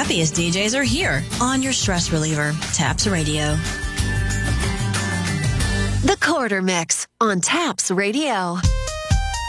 happiest DJs are here on your stress reliever, Taps Radio. The Quarter Mix on Taps Radio.